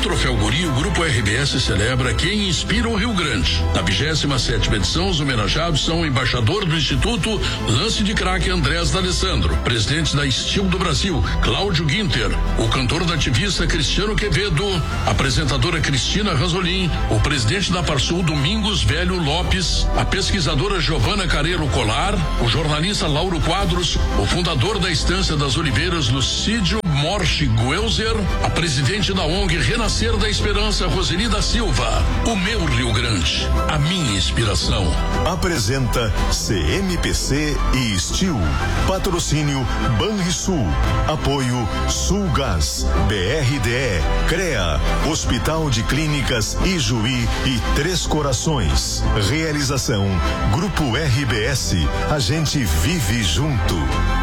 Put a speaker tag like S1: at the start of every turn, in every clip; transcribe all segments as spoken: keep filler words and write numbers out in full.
S1: Troféu Guri, o Grupo R B S celebra quem inspira o Rio Grande. Na vigésima sétima edição, os homenageados são o embaixador do Instituto Lance de Craque Andrés D'Alessandro, presidente da Steel do Brasil, Cláudio Guinter, o cantor da ativista Cristiano Quevedo, a apresentadora Cristina Ranzolin, o presidente da Parsul Domingos Velho Lopes, a pesquisadora Giovana Careiro Colar, o jornalista Lauro Quadros, o fundador da Estância das Oliveiras Lucídio Morche Guelzer, a presidente da O N G Renascer da Esperança Roseli da Silva. O meu Rio Grande, a minha inspiração.
S2: Apresenta C M P C e Steel. Patrocínio Banrisul. Apoio Sulgás, B R D E, CREA, Hospital de Clínicas Ijuí e Três Corações. Realização Grupo R B S. A gente vive junto.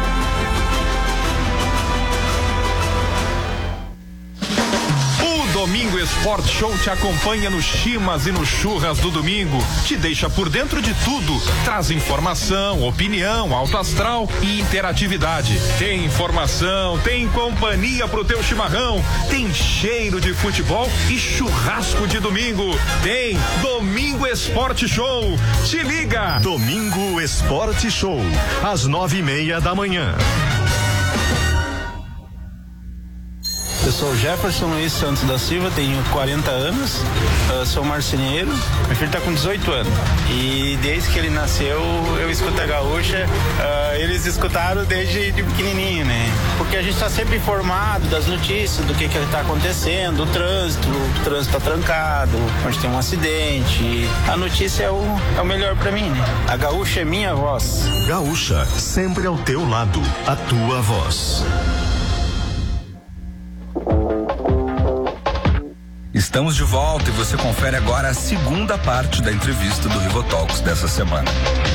S3: Domingo Esporte Show te acompanha nos chimas e nos churras do domingo, te deixa por dentro de tudo, traz informação, opinião, alto astral e interatividade. Tem informação, tem companhia pro teu chimarrão, tem cheiro de futebol e churrasco de domingo. Tem Domingo Esporte Show. Te liga!
S2: Domingo Esporte Show, às nove e meia da manhã.
S4: Eu sou o Jefferson Luiz Santos da Silva, tenho quarenta anos, uh, sou marceneiro, meu filho está com dezoito anos e desde que ele nasceu eu escuto a Gaúcha, uh, eles escutaram desde de pequenininho, né? Porque a gente está sempre informado das notícias, do que que está acontecendo, o trânsito, o trânsito está trancado, onde tem um acidente, a notícia é o, é o melhor para mim, né? A Gaúcha é minha voz.
S2: Gaúcha, sempre ao teu lado, a tua voz.
S5: Estamos de volta e você confere agora a segunda parte da entrevista do Rivotalks dessa semana.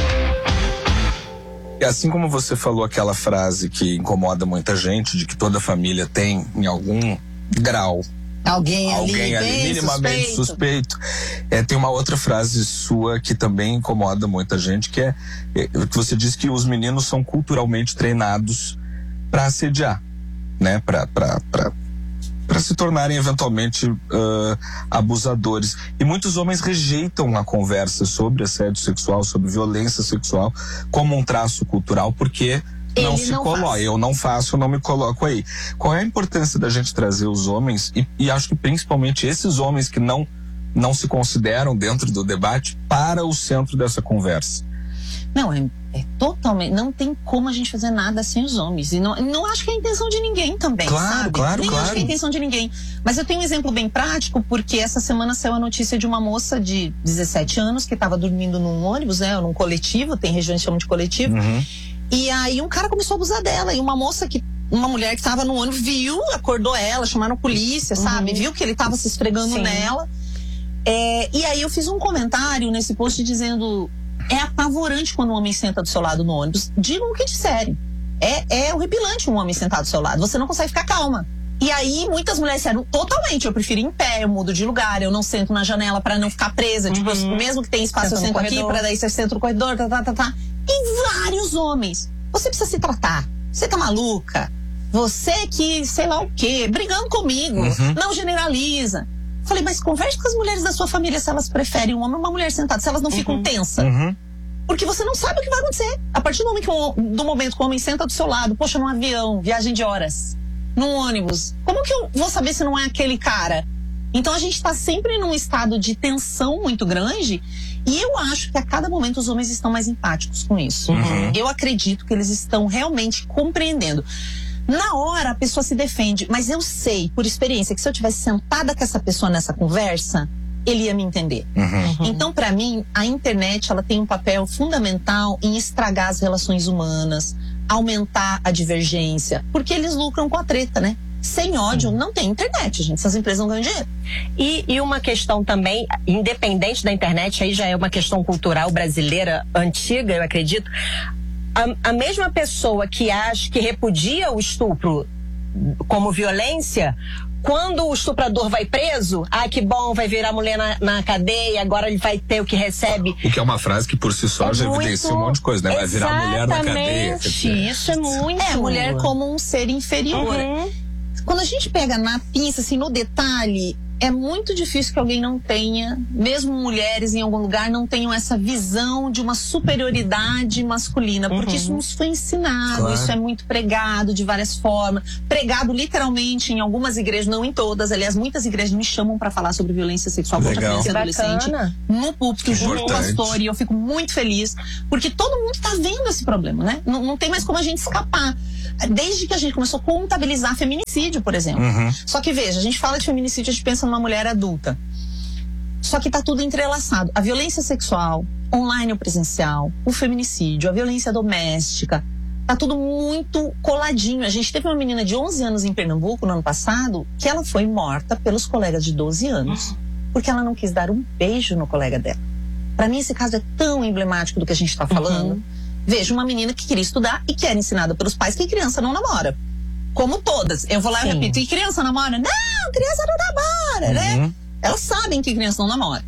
S5: E assim como você falou aquela frase que incomoda muita gente, de que toda família tem, em algum grau,
S6: Alguém ali,
S5: alguém ali minimamente suspeito, suspeito. É, tem uma outra frase sua que também incomoda muita gente, que é, é que você diz que os meninos são culturalmente treinados para assediar, né? Para para para para se tornarem eventualmente uh, abusadores. E muitos homens rejeitam a conversa sobre assédio sexual, sobre violência sexual, como um traço cultural, porque
S6: Ele
S5: não se
S6: não
S5: coloca.
S6: faz.
S5: Eu não faço, eu não me coloco aí. Qual é a importância da gente trazer os homens, e, e acho que principalmente esses homens que não, não se consideram dentro do debate, para o centro dessa conversa?
S6: Não, é, é totalmente. Não tem como a gente fazer nada sem os homens. E não, não acho que é a intenção de ninguém também.
S5: Claro,
S6: sabe?
S5: claro,
S6: Nem
S5: claro.
S6: acho que é a intenção de ninguém. Mas eu tenho um exemplo bem prático, porque essa semana saiu a notícia de uma moça de dezessete anos que estava dormindo num ônibus, né? Num coletivo, tem regiões que chamam de coletivo.
S5: Uhum.
S6: E aí um cara começou a abusar dela. E uma moça que. Uma mulher que estava no ônibus viu, acordou ela, chamaram a polícia,
S7: Uhum.
S6: sabe? Viu que ele estava se esfregando
S7: Sim.
S6: nela. É, e aí eu fiz um comentário nesse post dizendo: é apavorante quando um homem senta do seu lado no ônibus. Digam o que disserem. É, é horripilante um homem sentado do seu lado. Você não consegue ficar calma. E aí muitas mulheres disseram: totalmente, eu prefiro ir em pé, eu mudo de lugar, eu não sento na janela para não ficar presa. Uhum. Tipo, eu, mesmo que tenha espaço,
S7: Senta
S6: eu
S7: no
S6: sento aqui,
S7: corredor.
S6: para daí você senta no corredor, tá, tá, tá, tá. E vários homens. Você precisa se tratar. Você tá maluca? Você que, sei lá o quê, brigando comigo.
S5: Uhum.
S6: Não generaliza. Falei, mas converse com as mulheres da sua família se elas preferem um homem ou uma mulher sentada, se elas não ficam tensas.
S5: Uhum.
S6: Porque você não sabe o que vai acontecer. A partir do momento que, o, do momento que o homem senta do seu lado, poxa, num avião, viagem de horas, num ônibus, como que eu vou saber se não é aquele cara? Então a gente tá sempre num estado de tensão muito grande, e eu acho que a cada momento os homens estão mais empáticos com isso.
S5: Uhum.
S6: Eu acredito que eles estão realmente compreendendo. Na hora a pessoa se defende, mas eu sei, por experiência, que se eu tivesse sentada com essa pessoa nessa conversa, ele ia me entender.
S5: Uhum.
S6: Então, para mim, a internet ela tem um papel fundamental em estragar as relações humanas, aumentar a divergência, porque eles lucram com a treta, né? Sem ódio, não tem internet, gente. Essas empresas não ganham dinheiro.
S7: E, e uma questão também, independente da internet, aí já é uma questão cultural brasileira antiga, eu acredito. A, a mesma pessoa que acha, que repudia o estupro como violência, quando o estuprador vai preso, ah, que bom, vai virar mulher na, na cadeia, agora ele vai ter o que recebe.
S5: O que é uma frase que por si só
S7: É
S5: já
S7: muito...
S5: evidencia um monte de coisa, né? Vai virar mulher na cadeia.
S7: Exatamente, isso é muito.
S6: É, mulher como um ser inferior.
S7: Uhum.
S6: Quando a gente pega na pinça, assim, no detalhe, é muito difícil que alguém não tenha, mesmo mulheres em algum lugar, não tenham essa visão de uma superioridade masculina, porque uhum. isso nos foi ensinado, claro. Isso é muito pregado de várias formas, pregado literalmente em algumas igrejas, não em todas, aliás, muitas igrejas me chamam para falar sobre violência sexual contra criança e adolescente no púlpito, junto com o pastor, e eu fico muito feliz, porque todo mundo está vendo esse problema, né? Não, não tem mais como a gente escapar. Desde que a gente começou a contabilizar feminicídio, por exemplo. Uhum. Só que veja, a gente fala de feminicídio, a gente pensa numa mulher adulta. Só que tá tudo entrelaçado. A violência sexual, online ou presencial, o feminicídio, a violência doméstica, tá tudo muito coladinho. A gente teve uma menina de onze anos em Pernambuco no ano passado, que ela foi morta pelos colegas de doze anos, porque ela não quis dar um beijo no colega dela. Para mim esse caso é tão emblemático do que a gente tá falando. Uhum. Veja uma menina que queria estudar e que era ensinada pelos pais que criança não namora. Como todas. Eu vou lá e repito, e criança namora? Não, criança não namora, uhum. né? Elas sabem que criança não namora.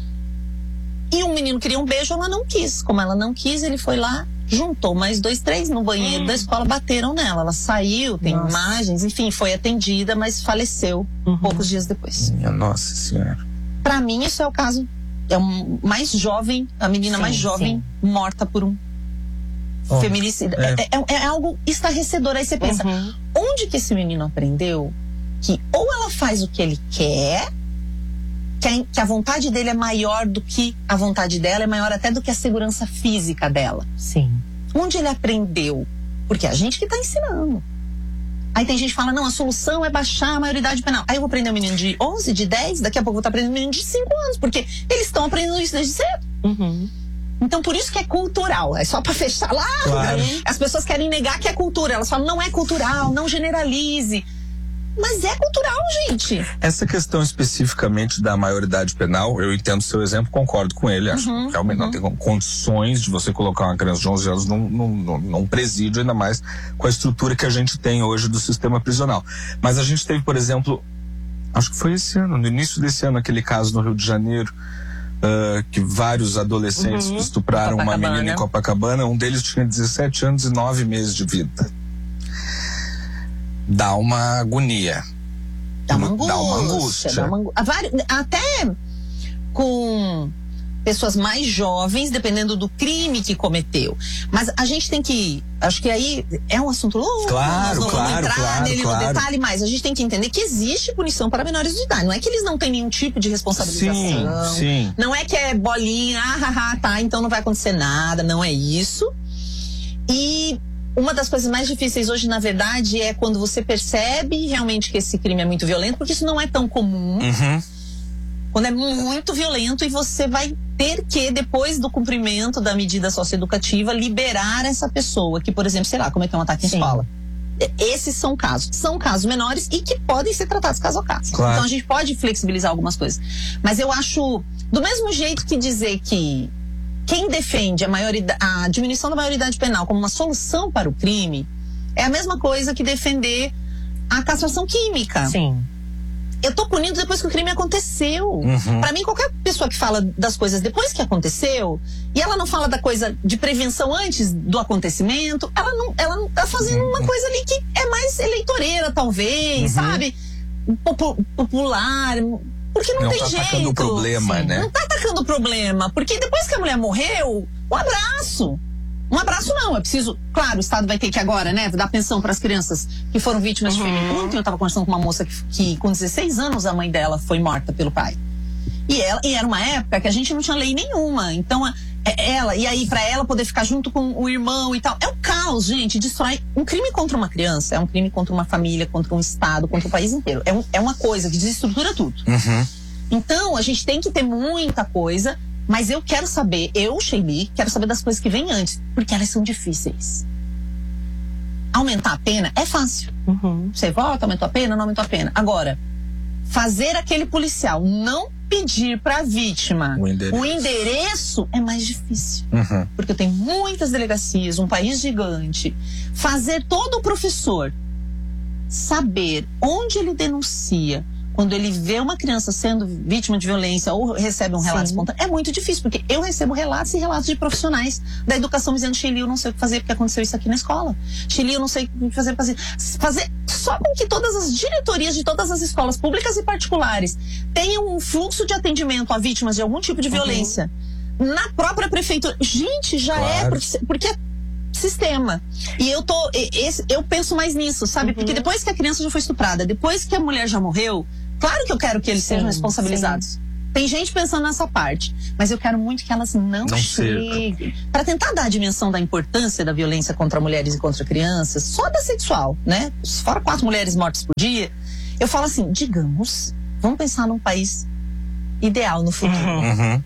S6: E um menino queria um beijo, ela não quis. Como ela não quis, ele foi lá, juntou mais dois, três no banheiro uhum. da escola, bateram nela. Ela saiu, tem nossa. imagens, enfim, foi atendida, mas faleceu uhum. poucos dias depois.
S5: Minha Nossa Senhora.
S6: Pra mim, isso é o caso. É um mais jovem, a menina sim, mais jovem, sim. morta por um Oh, feminicídio. É. É, é, é algo estarrecedor. Aí você pensa, uhum. onde que esse menino aprendeu que ou ela faz o que ele quer, que a, que a vontade dele é maior do que a vontade dela, é maior até do que a segurança física dela.
S7: Sim.
S6: Onde ele aprendeu? Porque é a gente que está ensinando. Aí tem gente que fala, não, a solução é baixar a maioridade penal. Aí eu vou prender um menino de onze, de dez, daqui a pouco eu vou estar prendendo um menino de cinco anos, porque eles estão aprendendo isso desde cedo.
S7: Uhum.
S6: Então, por isso que é cultural. É só pra fechar lá. Claro. As pessoas querem negar que é cultura. Elas falam, não é cultural, não generalize. Mas é cultural, gente.
S5: Essa questão especificamente da maioridade penal, eu entendo o seu exemplo, concordo com ele. Acho uhum, que realmente uhum. não tem condições de você colocar uma criança de onze anos num, num, num presídio, ainda mais com a estrutura que a gente tem hoje do sistema prisional. Mas a gente teve, por exemplo, acho que foi esse ano, no início desse ano, aquele caso no Rio de Janeiro, Uh, que vários adolescentes uhum. estupraram uma menina em Copacabana. Um deles tinha dezessete anos e nove meses de vida. Dá uma agonia.
S6: Dá uma angústia.
S5: Dá uma angústia.
S6: Dá uma angú... Até com pessoas mais jovens, dependendo do crime que cometeu. Mas a gente tem que... Acho que aí é um assunto longo.
S5: Claro,
S6: nós não
S5: claro,
S6: vamos entrar
S5: claro,
S6: nele
S5: claro.
S6: no detalhe, mas a gente tem que entender que existe punição para menores de idade. Não é que eles não têm nenhum tipo de responsabilização.
S5: Sim, sim.
S6: Não é que é bolinha, ah, ah, ah, tá, então não vai acontecer nada. Não é isso. E uma das coisas mais difíceis hoje, na verdade, é quando você percebe realmente que esse crime é muito violento, porque isso não é tão comum.
S5: Uhum.
S6: Quando é muito violento e você vai ter que, depois do cumprimento da medida socioeducativa, liberar essa pessoa que, por exemplo, sei lá, cometeu um ataque em escola. Esses são casos. São casos menores e que podem ser tratados caso a caso.
S5: Claro.
S6: Então a gente pode flexibilizar algumas coisas. Mas eu acho, do mesmo jeito que dizer que quem defende a, maioridade, a diminuição da maioridade penal como uma solução para o crime, é a mesma coisa que defender a castração química.
S7: Sim.
S6: Eu tô punindo depois que o crime aconteceu.
S5: Uhum.
S6: Pra mim, qualquer pessoa que fala das coisas depois que aconteceu, e ela não fala da coisa de prevenção antes do acontecimento, ela não, ela não tá fazendo uma coisa ali que é mais eleitoreira, talvez,
S5: uhum.
S6: sabe? Popular. Porque não,
S5: não
S6: tem
S5: tá
S6: jeito.
S5: Não tá atacando o problema,
S6: Sim,
S5: né?
S6: Não tá atacando o problema. Porque depois que a mulher morreu, um abraço. Um abraço não, é preciso... Claro, o Estado vai ter que agora, né, dar pensão para as crianças que foram vítimas uhum. de feminicídio. Ontem eu estava conversando com uma moça que, que com dezesseis anos a mãe dela foi morta pelo pai. E, ela, e era uma época que a gente não tinha lei nenhuma. Então, a, ela... E aí, para ela poder ficar junto com o irmão e tal. É um caos, gente. Destrói... Um crime contra uma criança é um crime contra uma família, contra um Estado, contra o país inteiro. É, um, é uma coisa que desestrutura tudo.
S5: Uhum.
S6: Então, a gente tem que ter muita coisa... Mas eu quero saber, eu, Sheili, quero saber das coisas que vêm antes, porque elas são difíceis. Aumentar a pena é fácil.
S7: Uhum.
S6: Você vota, aumentou a pena, não aumentou a pena. Agora, fazer aquele policial não pedir para a vítima
S5: o endereço.
S6: o endereço é mais difícil.
S5: Uhum.
S6: Porque eu tenho muitas delegacias, um país gigante. Fazer todo o professor saber onde ele denuncia, quando ele vê uma criança sendo vítima de violência ou recebe um relato
S7: Sim.
S6: espontâneo, é muito difícil, porque eu recebo relatos e relatos de profissionais da educação dizendo: Sheila, eu não sei o que fazer porque aconteceu isso aqui na escola. Sheila, eu não sei o que fazer, fazer. Fazer só com que todas as diretorias de todas as escolas públicas e particulares tenham um fluxo de atendimento a vítimas de algum tipo de violência uhum. na própria prefeitura. Gente, já claro. é, porque, porque é sistema. E eu tô, esse, eu penso mais nisso, sabe? Uhum. Porque depois que a criança já foi estuprada, depois que a mulher já morreu, claro que eu quero que eles sim, sejam responsabilizados. Sim. Tem gente pensando nessa parte, mas eu quero muito que elas não, não cheguem. Para tentar dar a dimensão da importância da violência contra mulheres e contra crianças, só da sexual, né? Fora quatro mulheres mortas por dia, eu falo assim, digamos, vamos pensar num país ideal no futuro.
S5: Uhum.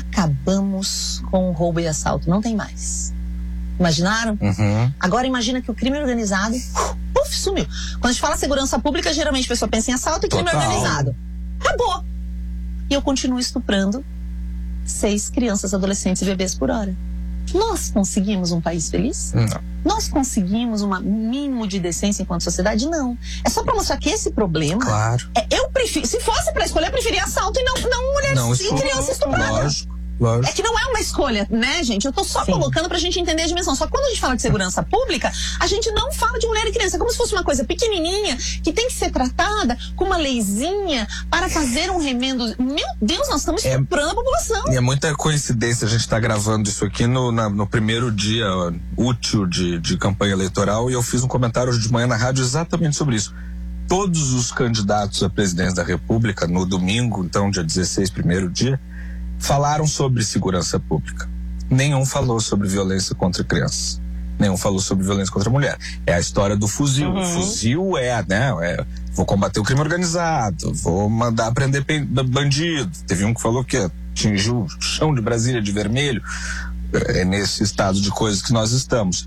S6: Acabamos com o roubo e assalto, não tem mais. Imaginaram?
S5: Uhum.
S6: Agora imagina que o crime organizado puf, sumiu. Quando a gente fala segurança pública, geralmente a pessoa pensa em assalto e crime
S5: Total.
S6: organizado. Acabou. E eu continuo estuprando seis crianças, adolescentes e bebês por hora. Nós conseguimos um país feliz?
S5: Não.
S6: Nós conseguimos um mínimo de decência enquanto sociedade? Não. É só pra mostrar que esse problema...
S5: Claro.
S6: É, eu prefiro, se fosse pra escolher, eu preferia assalto e não, não mulher
S5: não,
S6: e criança estuprada.
S5: Lógico. Lógico.
S6: É que não é uma escolha, né, gente? Eu tô só Sim. colocando pra gente entender a dimensão. Só que quando a gente fala de segurança pública, a gente não fala de mulher e criança. É como se fosse uma coisa pequenininha que tem que ser tratada com uma leizinha para fazer um remendo. Meu Deus, nós estamos estuprando é, a população.
S5: E é muita coincidência a gente estar tá gravando isso aqui no, na, no primeiro dia útil de, de campanha eleitoral, e eu fiz um comentário hoje de manhã na rádio exatamente sobre isso. Todos os candidatos à presidência da República, no domingo, então, dia dezesseis, primeiro dia, falaram sobre segurança pública. Nenhum falou sobre violência contra crianças. Nenhum falou sobre violência contra a mulher. É a história do fuzil.
S7: Uhum.
S5: O fuzil é, né? É, vou combater o crime organizado, vou mandar prender bandido. Teve um que falou que tingiu o chão de Brasília de vermelho. É nesse estado de coisas que nós estamos.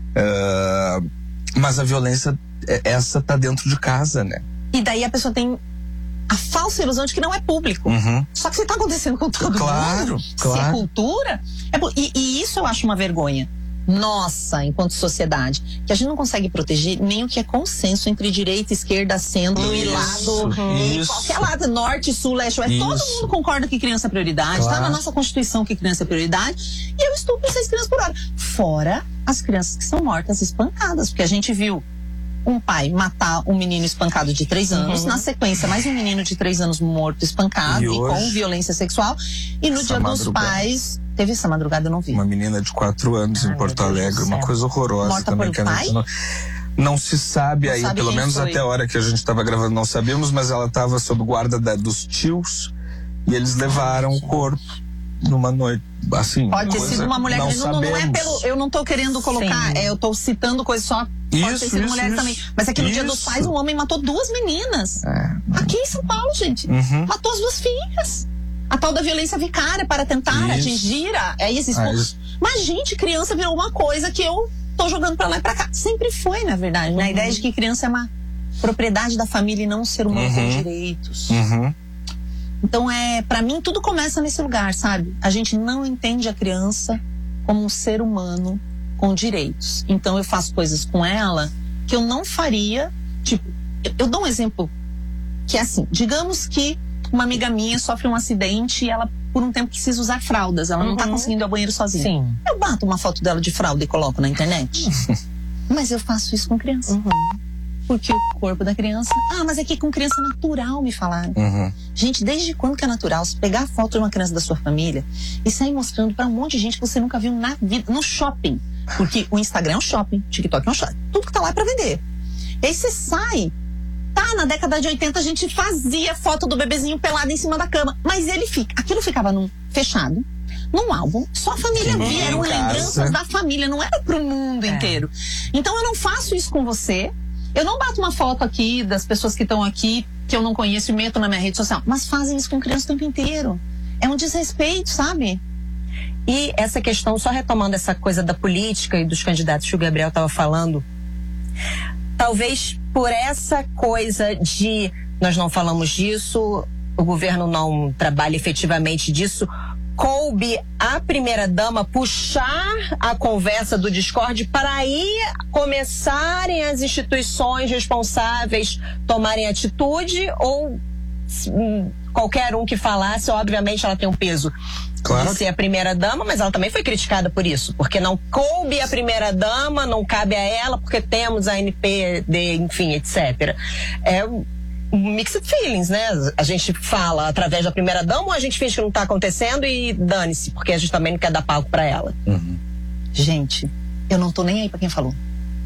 S5: Uh, mas a violência, essa tá dentro de casa, né?
S6: E daí a pessoa tem a falsa ilusão de que não é público.
S5: Uhum.
S6: Só que se está acontecendo com todo
S5: claro,
S6: mundo,
S5: claro.
S6: se é cultura, é, e, e isso eu acho uma vergonha. Nossa, enquanto sociedade, que a gente não consegue proteger nem o que é consenso entre direita, esquerda, centro e lado, e qualquer lado, norte, sul, leste, oeste, todo mundo concorda que criança é prioridade,
S5: claro.
S6: Tá na nossa Constituição que criança é prioridade, e eu estupro seis crianças por hora. Fora as crianças que são mortas espancadas, porque a gente viu um pai matar um menino espancado de três anos, uhum. na sequência mais um menino de três anos morto, espancado e, e com violência sexual, e no dia dos pais, teve essa madrugada, eu não vi.
S5: Uma menina de quatro anos Ai, em Porto Alegre, uma coisa horrorosa.
S6: Morta
S5: também.
S6: Por
S5: que a
S6: pai?
S5: gente não, não se sabe
S6: não
S5: aí,
S6: sabe
S5: pelo menos
S6: foi.
S5: até a hora que a gente estava gravando não sabíamos, mas ela estava sob guarda da, dos tios, e eles levaram o corpo numa noite, assim.
S6: Pode ter sido uma mulher,
S5: não,
S6: que não, não é pelo, eu não tô querendo colocar, é, eu tô citando coisas só, pode
S5: isso,
S6: ter sido
S5: isso,
S6: mulher
S5: isso,
S6: também. Mas é que no
S5: isso.
S6: dia dos pais, um homem matou duas meninas.
S5: É.
S6: Aqui em São Paulo, gente.
S5: Uhum.
S6: Matou as duas filhas. A tal da violência vicária para tentar
S5: isso.
S6: atingir a, é isso,
S5: ah, isso.
S6: Mas, gente, criança virou uma coisa que eu tô jogando pra lá e pra cá. Sempre foi, na verdade, uhum. né? A ideia de que criança é uma propriedade da família e não um ser humano uhum. com direitos.
S5: Uhum.
S6: Então, é, para mim, tudo começa nesse lugar, sabe? A gente não entende a criança como um ser humano com direitos. Então, eu faço coisas com ela que eu não faria. Tipo, eu, eu dou um exemplo que é assim: digamos que uma amiga minha sofre um acidente e ela, por um tempo, precisa usar fraldas. Ela uhum. não tá conseguindo ir ao banheiro sozinha.
S7: Sim.
S6: Eu bato uma foto dela de fralda e coloco na internet. Mas eu faço isso com criança.
S7: Uhum.
S6: Porque o corpo da criança... Ah, mas é que com criança é natural, me falaram.
S5: Uhum.
S6: Gente, desde quando que é natural você pegar a foto de uma criança da sua família e sair mostrando pra um monte de gente que você nunca viu na vida, no shopping? Porque o Instagram é um shopping, o TikTok é um shopping. Tudo que tá lá é pra vender. E aí você sai... Tá, na década de oitenta a gente fazia foto do bebezinho pelado em cima da cama. Mas ele fica... Aquilo ficava num, fechado, num álbum. Só a família
S5: Sim,
S6: via. Eram lembranças da família, não era pro mundo é. inteiro. Então eu não faço isso com você. Eu não bato uma foto aqui das pessoas que estão aqui, que eu não conheço e meto na minha rede social. Mas fazem isso com criança o tempo inteiro. É um desrespeito, sabe?
S7: E essa questão, só retomando essa coisa da política e dos candidatos que o Gabriel estava falando, talvez por essa coisa de nós não falamos disso, o governo não trabalha efetivamente disso, coube a primeira-dama puxar a conversa do Discord para aí começarem as instituições responsáveis tomarem atitude, ou qualquer um que falasse, obviamente ela tem um peso
S5: Claro.
S7: de ser a primeira dama, mas ela também foi criticada por isso, porque não coube a primeira dama, não cabe a ela, porque temos a N P D, enfim, etcétera. É mixed feelings, né? A gente fala através da primeira dama ou a gente finge que não tá acontecendo e dane-se, porque a gente também não quer dar palco pra ela.
S5: Uhum.
S6: Gente, eu não tô nem aí pra quem falou.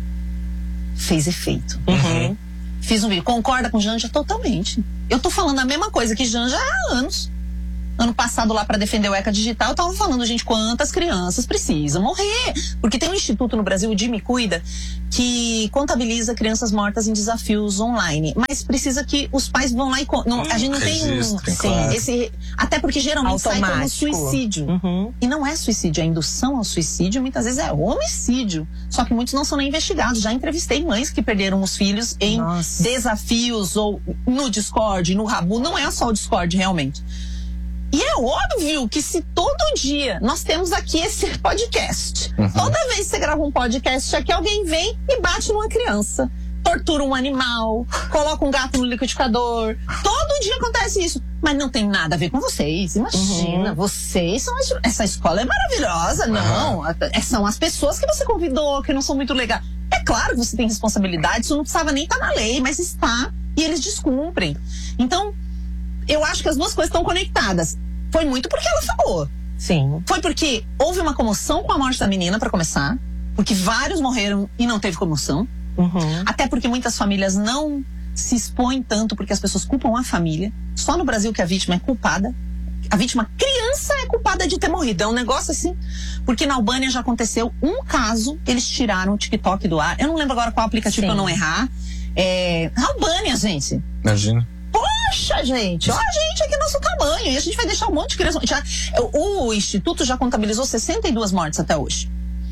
S6: Fez efeito.
S7: Uhum.
S6: Fiz um vídeo. Concorda com Janja? Totalmente. Eu tô falando a mesma coisa que Janja há anos. Ano passado, lá para defender o ECA Digital, eu tava falando, gente, quantas crianças precisam morrer. Porque tem um instituto no Brasil, o D I M Cuida, que contabiliza crianças mortas em desafios online. Mas precisa que os pais vão lá e... Não, a gente não tem um...
S5: Sim, claro.
S6: esse, até porque geralmente sai como suicídio.
S7: Uhum.
S6: E não é suicídio, é indução ao suicídio, muitas vezes é homicídio. Só que muitos não são nem investigados. Já entrevistei mães que perderam os filhos em
S7: Nossa.
S6: desafios ou no Discord, no Rabu. Não é só o Discord, realmente. E é óbvio que se todo dia nós temos aqui esse podcast,
S5: uhum.
S6: toda vez que você grava um podcast aqui, alguém vem e bate numa criança, tortura um animal, coloca um gato no liquidificador. Todo dia acontece isso. Mas não tem nada a ver com vocês. Imagina, uhum. vocês são... As, essa escola é maravilhosa. Uhum. Não, são as pessoas que você convidou, que não são muito legais. É claro que você tem responsabilidade, isso não precisava nem estar na lei, mas está, e eles descumprem. Então... eu acho que as duas coisas estão conectadas. Foi muito porque ela falou.
S7: Sim.
S6: Foi porque houve uma comoção com a morte da menina, para começar. Porque vários morreram e não teve comoção.
S7: Uhum.
S6: Até porque muitas famílias não se expõem tanto, porque as pessoas culpam a família. Só no Brasil que a vítima é culpada. A vítima criança é culpada de ter morrido. É um negócio assim. Porque na Albânia já aconteceu um caso, eles tiraram o TikTok do ar. Eu não lembro agora qual aplicativo para eu não errar. É... Albânia, gente.
S5: Imagina.
S6: Poxa, gente, olha a gente aqui nosso tamanho. E a gente vai deixar um monte de criança. Já, o, o Instituto já contabilizou sessenta e duas mortes até hoje.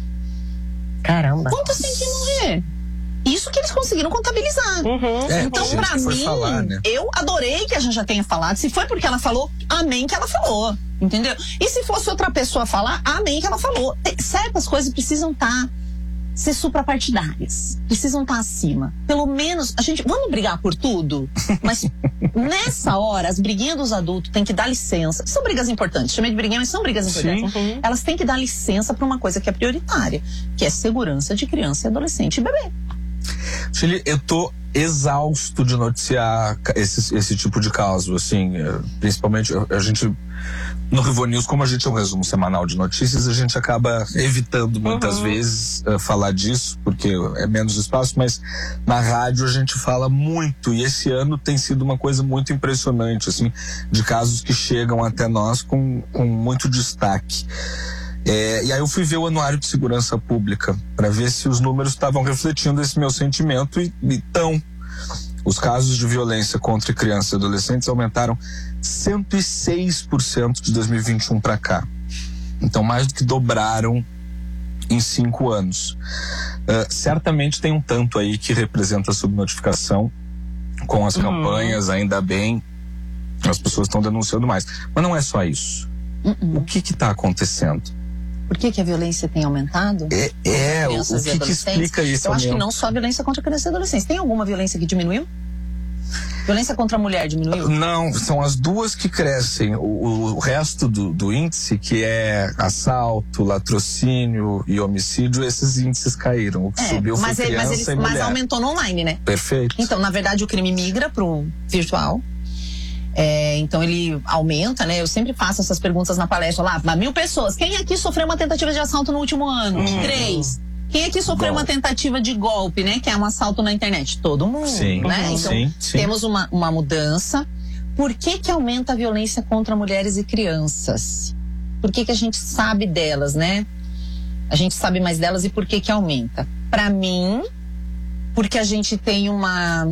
S7: Caramba.
S6: Quantos tem que morrer? Isso que eles conseguiram contabilizar.
S7: Uhum.
S5: É,
S6: então, pra mim,
S5: falar, né?
S6: eu adorei que a gente já tenha falado. Se foi porque ela falou, amém que ela falou. Entendeu? E se fosse outra pessoa falar, amém que ela falou. Tem, certas coisas precisam estar... ser suprapartidárias, precisam estar acima. Pelo menos, a gente, vamos brigar por tudo, mas nessa hora, as briguinhas dos adultos têm que dar licença. São brigas importantes, chamei de briguinha, mas são brigas importantes.
S7: Uhum.
S6: Elas têm que dar licença para uma coisa que é prioritária, que é segurança de criança, e adolescente e bebê.
S5: Chile, eu tô exausto de noticiar esse, esse tipo de caso, assim, principalmente a gente... No Rivo News, como a gente é um resumo semanal de notícias, a gente acaba evitando muitas uhum. vezes uh, falar disso, porque é menos espaço, mas na rádio a gente fala muito, e esse ano tem sido uma coisa muito impressionante, assim, de casos que chegam até nós com, com muito destaque. É, e aí eu fui ver o Anuário de Segurança Pública para ver se os números estavam refletindo esse meu sentimento, e estão. Os casos de violência contra crianças e adolescentes aumentaram cento e seis por cento de dois mil e vinte e um para cá. Então, mais do que dobraram em cinco anos. Uh, certamente tem um tanto aí que representa a subnotificação com as uhum. campanhas, ainda bem, as pessoas estão denunciando mais. Mas não é só isso.
S6: Uhum.
S5: O que está acontecendo?
S6: Por que, que a violência tem aumentado?
S5: É, é o, o que, que explica isso?
S6: Eu
S5: aumento?
S6: acho que não só a violência contra crianças e adolescentes. Tem alguma violência que diminuiu? Violência contra a mulher diminuiu?
S5: Não, são as duas que crescem. O, o resto do, do índice, que é assalto, latrocínio e homicídio, esses índices caíram. O que
S6: é,
S5: subiu
S6: mas
S5: foi
S6: ele,
S5: criança
S6: mas, ele,
S5: e mulher.
S6: mas aumentou no online, né?
S5: Perfeito.
S6: Então, na verdade, o crime migra pro virtual. É, então ele aumenta, né? Eu sempre faço essas perguntas na palestra lá. Mil pessoas. Quem aqui sofreu uma tentativa de assalto no último ano? Hum. Três. Quem aqui sofreu golpe. uma tentativa de golpe, né? Que é um assalto na internet? Todo mundo,
S5: sim,
S6: né?
S5: Uhum.
S6: Então
S5: sim, sim.
S6: temos uma, uma mudança. Por que que aumenta a violência contra mulheres e crianças? Por que que a gente sabe delas, né? A gente sabe mais delas e por que que aumenta? Pra mim, porque a gente tem uma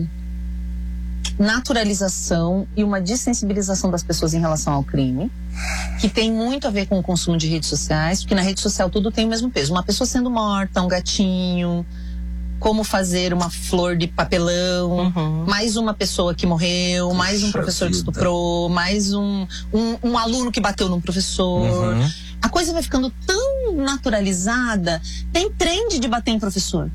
S6: naturalização e uma dessensibilização das pessoas em relação ao crime, que tem muito a ver com o consumo de redes sociais, porque na rede social tudo tem o mesmo peso. Uma pessoa sendo morta, um gatinho, como fazer uma flor de papelão, uhum. mais uma pessoa que morreu, Puxa mais um professor vida. que estuprou, mais um, um, um aluno que bateu num professor. Uhum. A coisa vai ficando tão naturalizada, tem trend de bater em professor.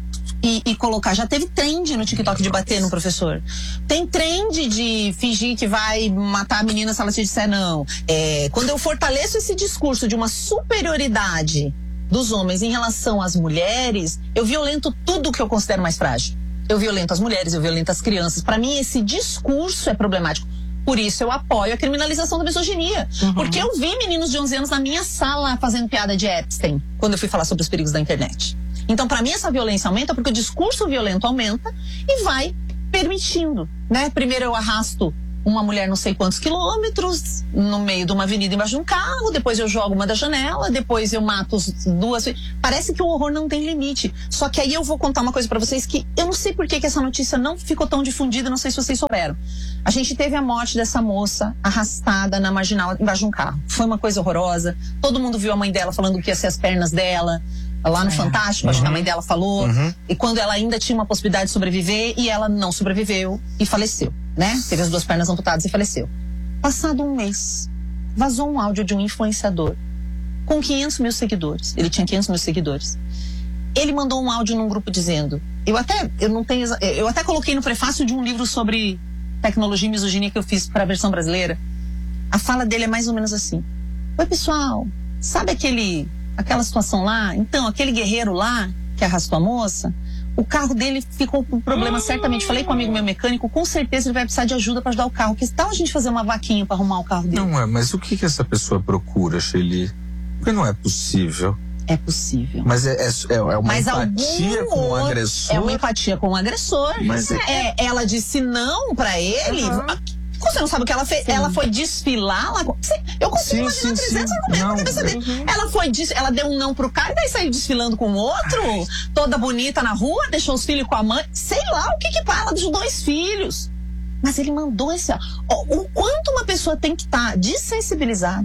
S6: E, e colocar, já teve trend no TikTok de bater no professor. Tem trend de fingir que vai matar a menina se ela te disser não. É, quando eu fortaleço esse discurso de uma superioridade dos homens em relação às mulheres, eu violento tudo que eu considero mais frágil. Eu violento as mulheres, eu violento as crianças. Para mim, esse discurso é problemático. Por isso eu apoio a criminalização da misoginia. Uhum. Porque eu vi meninos de onze anos na minha sala fazendo piada de Epstein, quando eu fui falar sobre os perigos da internet. Então, para mim, essa violência aumenta porque o discurso violento aumenta e vai permitindo, né? Primeiro eu arrasto uma mulher não sei quantos quilômetros no meio de uma avenida embaixo de um carro, depois eu jogo uma da janela, depois eu mato duas. Parece que o horror não tem limite. Só que aí eu vou contar uma coisa para vocês que eu não sei por que, que essa notícia não ficou tão difundida, não sei se vocês souberam. A gente teve a morte dessa moça arrastada na marginal embaixo de um carro. Foi uma coisa horrorosa. Todo mundo viu a mãe dela falando que ia ser as pernas dela. Lá no é. Fantástico, uhum. acho que a mãe dela falou. Uhum. E quando ela ainda tinha uma possibilidade de sobreviver, e ela não sobreviveu e faleceu, né? Teve as duas pernas amputadas e faleceu. Passado um mês, vazou um áudio de um influenciador com quinhentos mil seguidores. Ele tinha quinhentos mil seguidores. Ele mandou um áudio num grupo dizendo, eu até, eu não tenho, eu até coloquei no prefácio de um livro sobre tecnologia e misoginia que eu fiz para a versão brasileira. A fala dele é mais ou menos assim: oi pessoal, sabe aquele aquela situação lá? Então, aquele guerreiro lá que arrastou a moça, o carro dele ficou com problema, certamente. Falei com um amigo meu mecânico, com certeza ele vai precisar de ajuda para ajudar o carro. Que tal a gente fazer uma vaquinha para arrumar o carro dele?
S5: Não é, mas o que que essa pessoa procura, Shelly? Porque não é possível.
S6: É possível.
S5: Mas é, é, é uma mas empatia com o agressor.
S6: É uma empatia com o agressor. Mas é, é, ela disse não para ele. Uhum. Você não sabe o que ela fez? Sim. Ela foi desfilar lá. Eu consigo sim, imaginar trezentos argumentos na cabeça dele. Uhum. Ela foi des... ela deu um não pro cara e daí saiu desfilando com o outro, ai, toda bonita na rua, deixou os filhos com a mãe. Sei lá o que que para, ela deixou dois filhos. Mas ele mandou esse. O quanto uma pessoa tem que estar tá desensibilizada,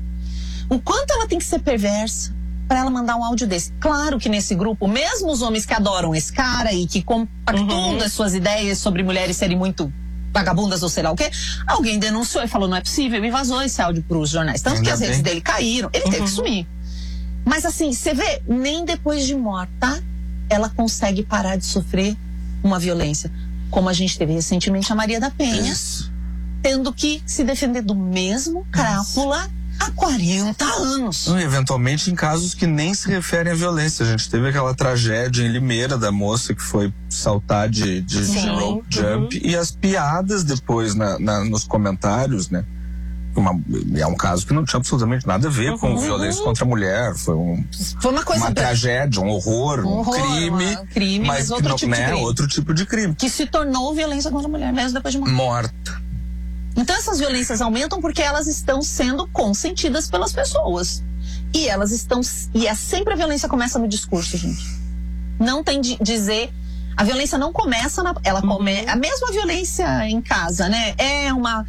S6: o quanto ela tem que ser perversa para ela mandar um áudio desse. Claro que nesse grupo, mesmo os homens que adoram esse cara e que compactuam uhum. das suas ideias sobre mulheres serem muito vagabundas ou sei lá o quê, alguém denunciou e falou não é possível e vazou esse áudio para os jornais. Tanto Ainda que as bem. redes dele caíram, ele uhum. teve que sumir. Mas assim, você vê, nem depois de morta ela consegue parar de sofrer uma violência. Como a gente teve recentemente a Maria da Penha, Isso. tendo que se defender do mesmo crápula há quarenta anos.
S5: E eventualmente em casos que nem se referem à violência. A gente teve aquela tragédia em Limeira da moça que foi saltar de, de, de rope jump uhum. e as piadas depois na, na, nos comentários, né? Uma, é um caso que não tinha absolutamente nada a ver uhum. com violência contra a mulher. Foi, um,
S6: foi uma coisa
S5: uma
S6: da...
S5: tragédia, um horror, um, horror, um crime,
S6: um crime, mas, mas outro,
S5: não,
S6: tipo
S5: né,
S6: de crime.
S5: outro tipo de crime.
S6: Que se tornou violência contra a mulher, mesmo depois de morrer.
S5: Morta.
S6: Então essas violências aumentam porque elas estão sendo consentidas pelas pessoas. E elas estão... E é sempre a violência começa no discurso, gente. Não tem de dizer... A violência não começa na... Ela uhum. come, a mesma violência em casa, né? É uma,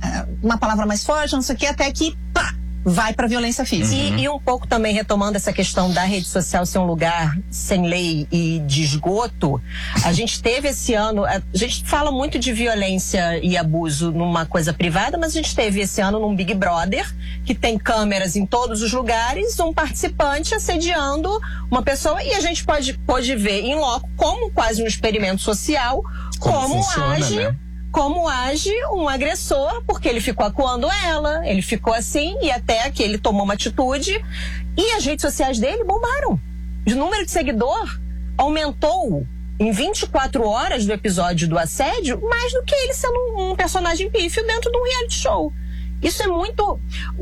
S6: uma palavra mais forte, não sei o que, até que... Pá, vai para violência física.
S7: E, e um pouco também retomando essa questão da rede social ser um lugar sem lei e de esgoto, a gente teve esse ano, a gente fala muito de violência e abuso numa coisa privada, mas a gente teve esse ano num Big Brother, que tem câmeras em todos os lugares, um participante assediando uma pessoa, e a gente pode, pode ver em loco como quase um experimento social, como, como funciona, age... Né? Como age um agressor, porque ele ficou acuando ela, ele ficou assim, e até que ele tomou uma atitude, e as redes sociais dele bombaram. O número de seguidor aumentou em vinte e quatro horas do episódio do assédio, mais do que ele sendo um, um personagem pífio dentro de um reality show. Isso é muito...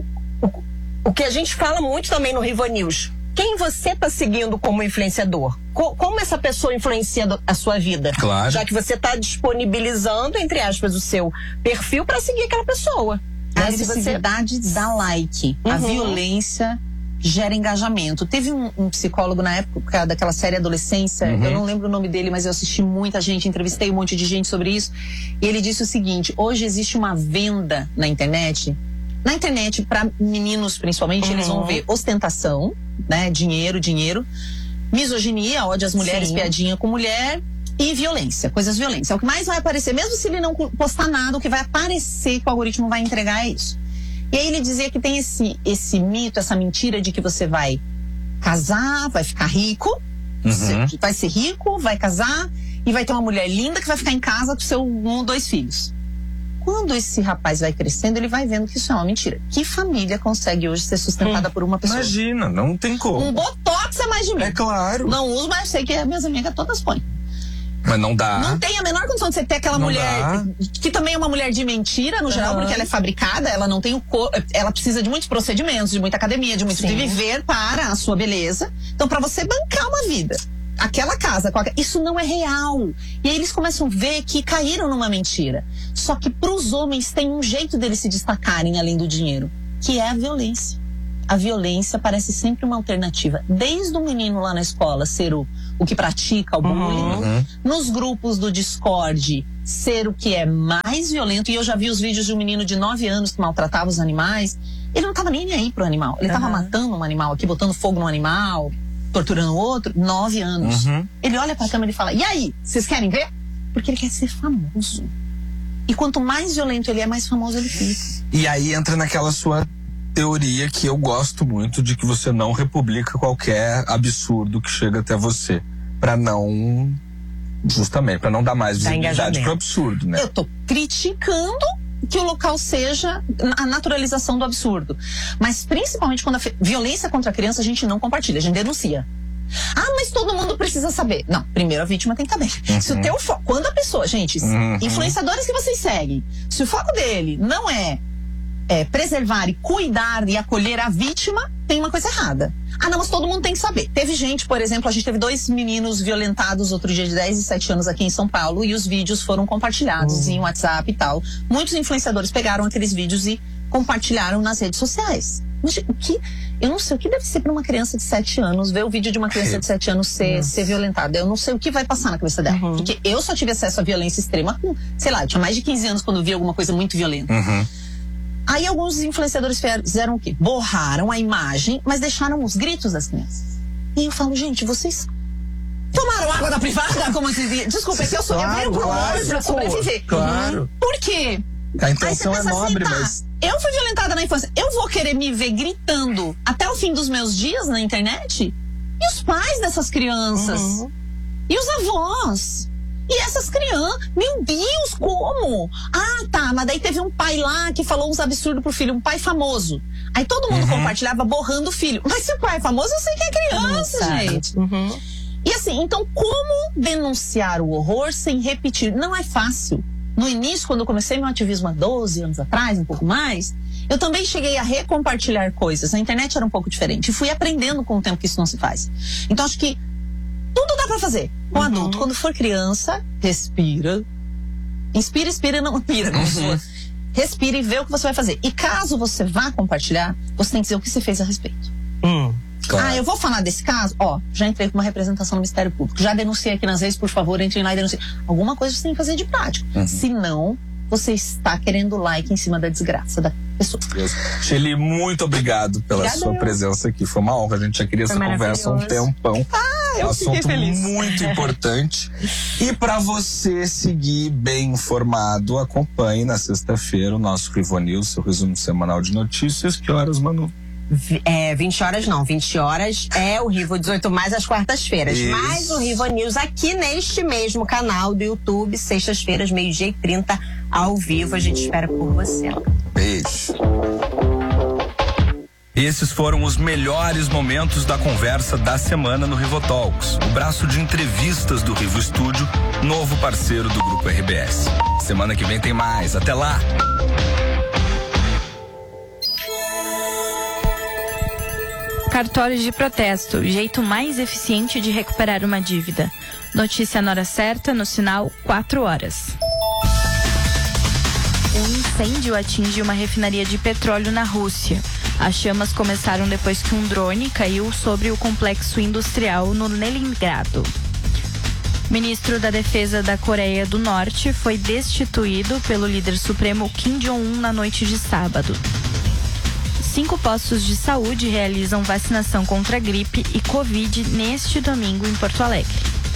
S7: O, o que a gente fala muito também no Rivo News. Quem você está seguindo como influenciador? Co como essa pessoa influencia a sua vida?
S5: Claro.
S7: Já que você está disponibilizando, entre aspas, o seu perfil para seguir aquela pessoa.
S6: A agressividade você... dá like. Uhum. A violência gera engajamento. Teve um, um psicólogo na época daquela série Adolescência, uhum. eu não lembro o nome dele, mas eu assisti muita gente, entrevistei um monte de gente sobre isso. E ele disse o seguinte: hoje existe uma venda na internet. Na internet, para meninos principalmente, uhum. eles vão ver ostentação, né? Dinheiro, dinheiro. Misoginia, ódio às mulheres, Sim. piadinha com mulher. E violência, coisas violentas. É o que mais vai aparecer. Mesmo se ele não postar nada, o que vai aparecer que o algoritmo vai entregar é isso. E aí ele dizia que tem esse, esse mito, essa mentira de que você vai casar, vai ficar rico, Uhum. Vai ser rico, vai casar e vai ter uma mulher linda que vai ficar em casa com seu um ou dois filhos. Quando esse rapaz vai crescendo, ele vai vendo que isso é uma mentira. Que família consegue hoje ser sustentada hum, por uma pessoa?
S5: Imagina, não tem como.
S6: Um botox é mais de mil.
S5: É claro.
S6: Não uso, mas sei que as minhas amigas todas põem.
S5: Mas não dá.
S6: Não tem a menor condição de você ter aquela não mulher, dá. que também é uma mulher de mentira, no geral, uhum. porque ela é fabricada, ela não tem o corpo, ela precisa de muitos procedimentos, de muita academia, de muito Sim. de viver para a sua beleza. Então, para você bancar uma vida, aquela casa, isso não é real. E aí eles começam a ver que caíram numa mentira. Só que para os homens tem um jeito deles se destacarem além do dinheiro, que é a violência. A violência parece sempre uma alternativa. Desde o menino lá na escola ser o, o que pratica o bullying, uhum. nos grupos do Discord ser o que é mais violento. E eu já vi os vídeos de um menino de nove anos que maltratava os animais. Ele não estava nem aí pro animal. Ele estava uhum. matando um animal aqui, botando fogo no animal, torturando o outro. Nove anos. Uhum. Ele olha pra câmera e fala, e aí, vocês querem ver? Porque ele quer ser famoso. E quanto mais violento ele é, mais famoso ele fica.
S5: E aí entra naquela sua teoria que eu gosto muito, de que você não republica qualquer absurdo que chega até você, para não, justamente, para não dar mais visibilidade pro absurdo, né?
S6: Eu tô criticando que o local seja a naturalização do absurdo, mas principalmente quando a violência contra a criança a gente não compartilha, a gente denuncia. Ah, mas todo mundo precisa saber. Não, primeiro a vítima tem que saber. Uhum. Se o teu foco, quando a pessoa, gente, uhum. influenciadores que vocês seguem, se o foco dele não é É, preservar e cuidar e acolher a vítima, tem uma coisa errada. Ah, não, mas todo mundo tem que saber. Teve gente, por exemplo, a gente teve dois meninos violentados outro dia de dez e sete anos aqui em São Paulo e os vídeos foram compartilhados uhum. em WhatsApp e tal. Muitos influenciadores pegaram aqueles vídeos e compartilharam nas redes sociais. O que, eu não sei o que deve ser para uma criança de sete anos ver o vídeo de uma criança de sete anos ser, ser violentada. Eu não sei o que vai passar na cabeça dela. Uhum. Porque eu só tive acesso à violência extrema com, sei lá, eu tinha mais de quinze anos quando vi alguma coisa muito violenta.
S5: Uhum.
S6: Aí alguns influenciadores fizeram o quê? Borraram a imagem, mas deixaram os gritos das crianças. E eu falo, gente, vocês tomaram água da privada? Como se diz? Desculpa, é que eu sou claro, eu venho pro claro, pra sobreviver.
S5: Claro.
S6: Por quê?
S5: A intenção é nobre, assim, tá,
S6: mas... Eu fui violentada na infância. Eu vou querer me ver gritando até o fim dos meus dias na internet? E os pais dessas crianças? Uhum. E os avós? E essas crianças, meu Deus, como? Ah, tá, mas daí teve um pai lá que falou uns absurdos pro filho, um pai famoso. Aí todo mundo uhum. compartilhava borrando o filho. Mas se o pai é famoso, eu sei que é criança, Nossa, gente.
S7: Uhum.
S6: E assim, então como denunciar o horror sem repetir? Não é fácil. No início, quando eu comecei meu ativismo há doze anos atrás, um pouco mais, eu também cheguei a recompartilhar coisas. A internet era um pouco diferente. E fui aprendendo com o tempo que isso não se faz. Então acho que tudo dá pra fazer com uhum. adulto. Quando for criança, respira. Inspira, expira, não pira. Uhum. Respira e vê o que você vai fazer. E caso você vá compartilhar, você tem que dizer o que você fez a respeito.
S5: Uhum. Claro.
S6: Ah, eu vou falar desse caso? Ó, já entrei com uma representação no Ministério Público. Já denunciei aqui nas redes, por favor, entrem lá e denunciem. Alguma coisa você tem que fazer de prático. Uhum. Senão, você está querendo like em cima da desgraça da pessoa.
S5: Shelly, muito obrigado pela
S6: Obrigada
S5: sua
S6: eu.
S5: presença aqui. Foi uma honra. A gente já queria
S7: Foi
S5: essa conversa há um tempão.
S6: Ah, eu
S5: um
S6: fiquei
S5: assunto
S6: feliz.
S5: muito importante. E para você seguir bem informado, acompanhe na sexta-feira o nosso Rivo News, seu resumo semanal de notícias. Que horas, Manu?
S7: É, vinte horas não, vinte horas é o Rivo dezoito mais às quartas-feiras.
S5: Isso.
S7: Mais o Rivo News aqui neste mesmo canal do YouTube, sextas-feiras, meio-dia e trinta, ao vivo. A gente espera por você.
S5: Beijo. Esses foram os melhores momentos da conversa da semana no Rivo Talks, o braço de entrevistas do Rivo Estúdio, novo parceiro do Grupo R B S. Semana que vem tem mais. Até lá!
S8: Cartórios de protesto, jeito mais eficiente de recuperar uma dívida. Notícia na hora certa, no sinal quatro horas. Um incêndio atinge uma refinaria de petróleo na Rússia. As chamas começaram depois que um drone caiu sobre o complexo industrial no Leningrado. Ministro da Defesa da Coreia do Norte foi destituído pelo líder supremo Kim Jong-un na noite de sábado. Cinco postos de saúde realizam vacinação contra gripe e Covid neste domingo em Porto Alegre.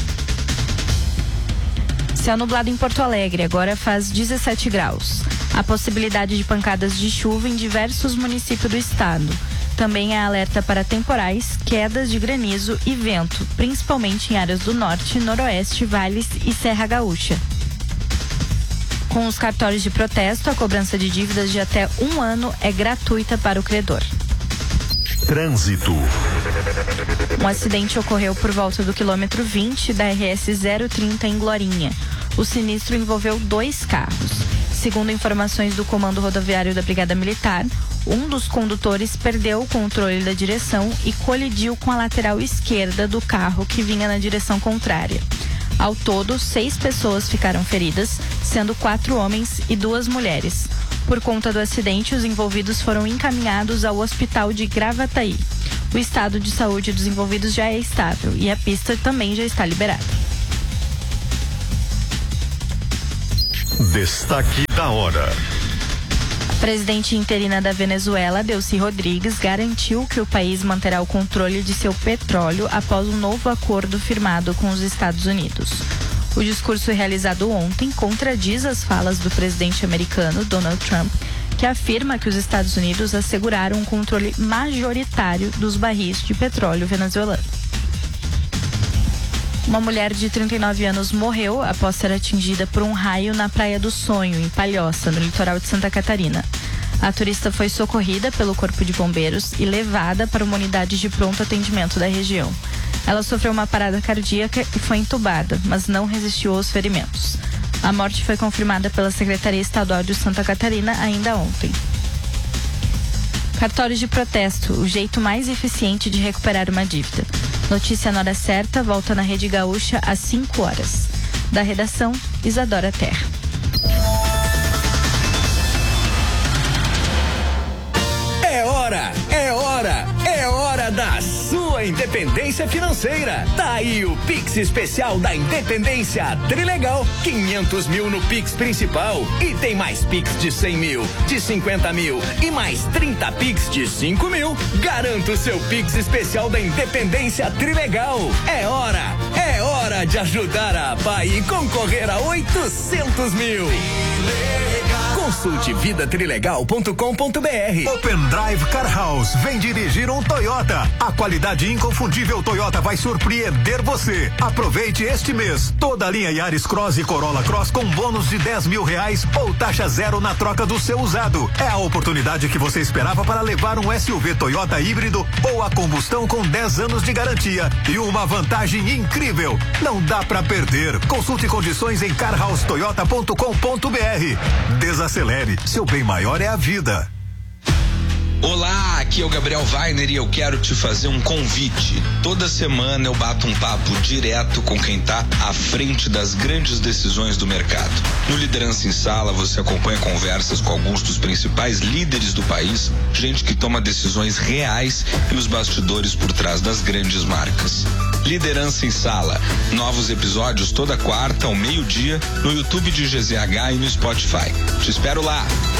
S8: Céu nublado em Porto Alegre, agora faz dezessete graus. Há possibilidade de pancadas de chuva em diversos municípios do estado. Também há alerta para temporais, quedas de granizo e vento, principalmente em áreas do norte, noroeste, vales e Serra Gaúcha. Com os cartórios de protesto, a cobrança de dívidas de até um ano é gratuita para o credor.
S2: Trânsito.
S8: Um acidente ocorreu por volta do quilômetro vinte da R S zero trinta em Glorinha. O sinistro envolveu dois carros. Segundo informações do Comando Rodoviário da Brigada Militar, um dos condutores perdeu o controle da direção e colidiu com a lateral esquerda do carro que vinha na direção contrária. Ao todo, seis pessoas ficaram feridas, sendo quatro homens e duas mulheres. Por conta do acidente, os envolvidos foram encaminhados ao hospital de Gravataí. O estado de saúde dos envolvidos já é estável e a pista também já está liberada.
S2: Destaque da hora.
S8: A presidente interina da Venezuela, Delcy Rodrigues, garantiu que o país manterá o controle de seu petróleo após um novo acordo firmado com os Estados Unidos. O discurso realizado ontem contradiz as falas do presidente americano, Donald Trump, que afirma que os Estados Unidos asseguraram um controle majoritário dos barris de petróleo venezuelano. Uma mulher de trinta e nove anos morreu após ser atingida por um raio na Praia do Sonho, em Palhoça, no litoral de Santa Catarina. A turista foi socorrida pelo Corpo de Bombeiros e levada para uma unidade de pronto atendimento da região. Ela sofreu uma parada cardíaca e foi entubada, mas não resistiu aos ferimentos. A morte foi confirmada pela Secretaria Estadual de Santa Catarina ainda ontem. Cartórios de protesto, o jeito mais eficiente de recuperar uma dívida. Notícia na hora certa, volta na Rede Gaúcha às cinco horas. Da redação, Isadora Terra.
S9: É hora, é hora, é hora da sua independência financeira. Tá aí o Pix especial da Independência Trilegal. quinhentos mil no Pix principal e tem mais Pix de cem mil, de cinquenta mil e mais trinta Pix de cinco mil. Garanta o seu Pix especial da Independência Trilegal. É hora, é hora de ajudar a Pai e concorrer a oitocentos mil. Consulte vida trilegal ponto com ponto br.
S10: Open Drive Car House. Vem dirigir um Toyota. A qualidade inconfundível Toyota vai surpreender você. Aproveite este mês. Toda a linha Yaris Cross e Corolla Cross com bônus de dez mil reais ou taxa zero na troca do seu usado. É a oportunidade que você esperava para levar um S U V Toyota híbrido ou a combustão com dez anos de garantia e uma vantagem incrível. Não dá pra perder. Consulte condições em car house toyota ponto com ponto br. Desacelere. Seu bem maior é a vida.
S11: Olá, aqui é o Gabriel Weiner e eu quero te fazer um convite. Toda semana eu bato um papo direto com quem tá à frente das grandes decisões do mercado. No Liderança em Sala, você acompanha conversas com alguns dos principais líderes do país, gente que toma decisões reais e os bastidores por trás das grandes marcas. Liderança em Sala. Novos episódios toda quarta ao meio-dia no YouTube de G Z H e no Spotify. Te espero lá.